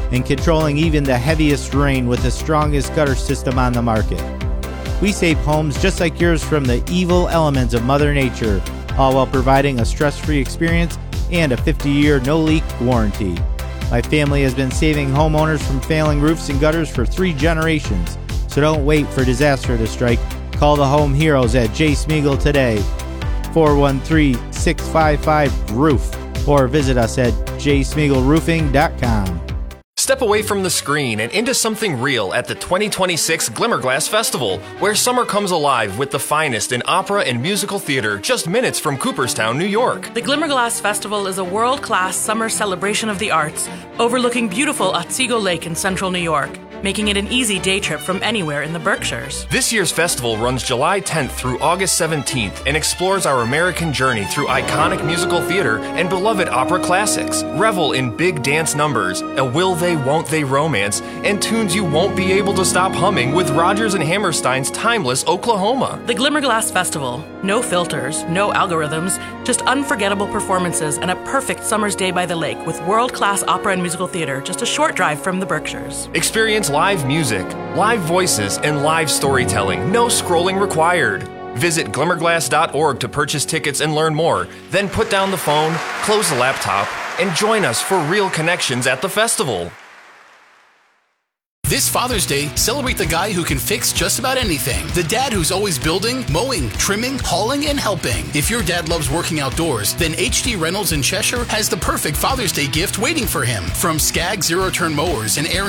and controlling even the heaviest rain with the strongest gutter system on the market. We save homes just like yours from the evil elements of Mother Nature, all while providing a stress-free experience and a 50-year no-leak warranty. My family has been saving homeowners from failing roofs and gutters for 3 generations, so don't wait for disaster to strike. Call the home heroes at J. Smeagol today, 413-655-ROOF, or visit us at jsmeagolroofing.com. Step away from the screen and into something real at the 2026 Glimmerglass Festival, where summer comes alive with the finest in opera and musical theater just minutes from Cooperstown, New York. The Glimmerglass Festival is a world-class summer celebration of the arts, overlooking beautiful Otsego Lake in central New York, making it an easy day trip from anywhere in the Berkshires. This year's festival runs July 10th through August 17th and explores our American journey through iconic musical theater and beloved opera classics. Revel in big dance numbers, a will they, won't they romance, and tunes you won't be able to stop humming with Rodgers and Hammerstein's timeless Oklahoma. The Glimmerglass Festival. No filters, no algorithms, just unforgettable performances and a perfect summer's day by the lake with world-class opera and musical theater just a short drive from the Berkshires. Experience live music, live voices, and live storytelling. No scrolling required. Visit glimmerglass.org to purchase tickets and learn more. Then put down the phone, close the laptop, and join us for real connections at the festival. This Father's Day, celebrate the guy who can fix just about anything. The dad who's always building, mowing, trimming, hauling, and helping. If your dad loves working outdoors, then H.D. Reynolds in Cheshire has the perfect Father's Day gift waiting for him. From Skag zero-turn mowers and Aaron